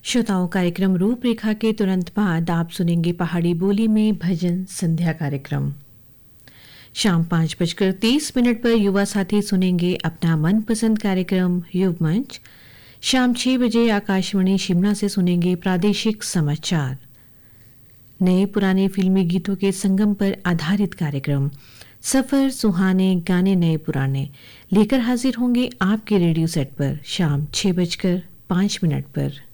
श्रोताओं, कार्यक्रम रूपरेखा के तुरंत बाद आप सुनेंगे पहाड़ी बोली में भजन संध्या कार्यक्रम। शाम 5:30 पर युवा साथी सुनेंगे अपना मनपसंद कार्यक्रम युव मंच। शाम 6 बजे आकाशवाणी शिमला से सुनेंगे प्रादेशिक समाचार। नए पुराने फिल्मी गीतों के संगम पर आधारित कार्यक्रम सफर सुहाने गाने नए पुराने लेकर हाजिर होंगे आपके रेडियो सेट पर शाम 6:05 पर।